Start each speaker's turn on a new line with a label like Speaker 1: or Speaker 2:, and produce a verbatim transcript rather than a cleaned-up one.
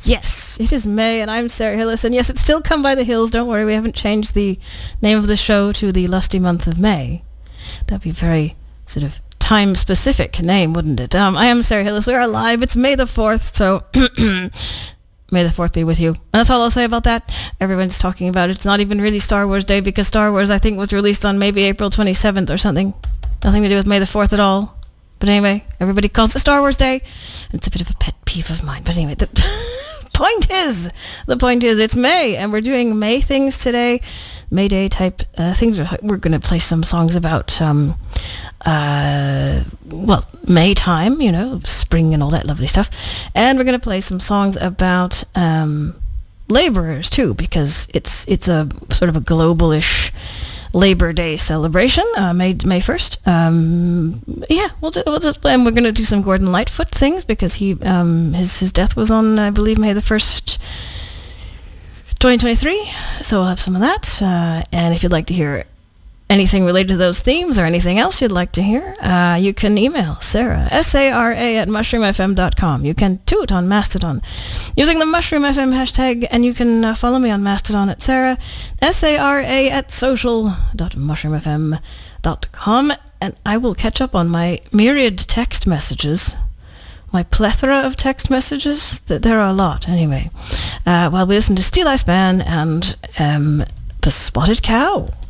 Speaker 1: Yes, it is May, and I'm Sarah Hillis, and yes, it's still Come By the Hills. Don't worry, we haven't changed the name of the show to the lusty month of May. That'd be a very sort of time-specific name, wouldn't it? Um, I am Sarah Hillis. We are live. It's May the fourth, so May the fourth be with you. And that's all I'll say about that. Everyone's talking about it. It's not even really Star Wars Day, because Star Wars, I think, was released on maybe April twenty-seventh or something. Nothing to do with May the fourth at all. But anyway, everybody calls it Star Wars Day. It's a bit of a pet peeve of mine. But anyway, the point is, the point is, it's May, and we're doing May things today. May Day type uh, things. We're going to play some songs about, um, uh, well, May time, you know, spring and all that lovely stuff. And we're going to play some songs about um, laborers, too, because it's it's a sort of a global-ish Labor Day celebration, uh, May May first. Um, yeah, we'll just, we'll just, and we're going to do some Gordon Lightfoot things because he um, his his death was on, I believe, May the first, twenty twenty-three. So we'll have some of that. Uh, and if you'd like to hear anything related to those themes or anything else you'd like to hear, uh, you can email Sarah, S A R A at mushroom f m dot com. You can toot on Mastodon using the Mushroom F M hashtag, and you can uh, follow me on Mastodon at Sarah, S A R A at social dot mushroom f m dot com. And I will catch up on my myriad text messages, my plethora of text messages. There are a lot, anyway. Uh, while we listen to Steel Ice Man and um, The Spotted Cow.